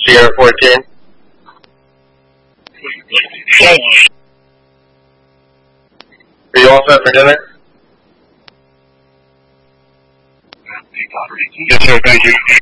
Sierra 410. Yes. Are you all set for dinner? Yes, sir. Thank you.